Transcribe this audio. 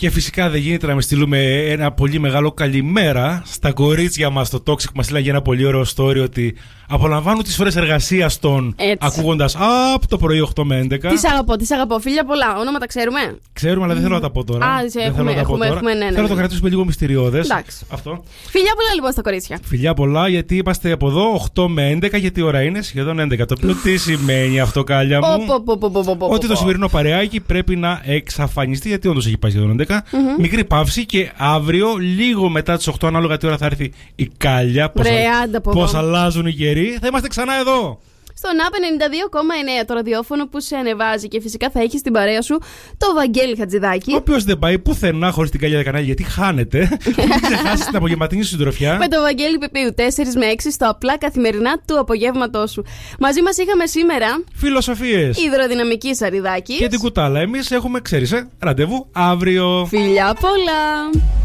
Και φυσικά δεν γίνεται να μην στείλουμε ένα πολύ μεγάλο καλημέρα στα κορίτσια μας στο Toxic που μας στείλαγε ένα πολύ ωραίο story ότι απολαμβάνουν τις ώρες εργασίας των ακούγοντας από το πρωί 8 με 11. Τις αγαπώ. Φίλια πολλά. Ονόματα ξέρουμε. Ξέρουμε, αλλά δεν θέλω να τα πω τώρα. Θέλω να το κρατήσουμε λίγο μυστηριώδες. Αυτό. Φιλιά πολλά λοιπόν στα κορίτσια. Φιλιά πολλά, γιατί είμαστε από εδώ 8 με 11, γιατί η ώρα είναι σχεδόν 11. Το οποίο τι σημαίνει αυτό, Κάλια μου? Ότι το σημερινό παρεάκι πρέπει να εξαφανιστεί, γιατί όντως έχει πάει σχεδόν 11. Μικρή παύση και αύριο, λίγο μετά τις 8, ανάλογα τι ώρα θα έρθει η Κάλια. Πώς αλλάζουν οι καιροί. Θα είμαστε ξανά εδώ. Στον ΑΠ 92,9 το ραδιόφωνο που σε ανεβάζει, και φυσικά θα έχει στην παρέα σου το Βαγγέλη Χατζηδάκη. Ο οποίος δεν πάει πουθενά χωρίς την Κάλια Κανάλη, γιατί χάνεται. Μην ξεχάσεις την απογευματινή συντροφιά. Με το Βαγγέλη Πεπίου 4 με 6 στο απλά καθημερινά του απογεύματός σου. Μαζί μας είχαμε σήμερα φιλοσοφίες, υδροδυναμική Σαριδάκη και την Κουτάλα. Εμείς έχουμε, ξέρεις, ραντεβού αύριο. Φιλιά πολλά.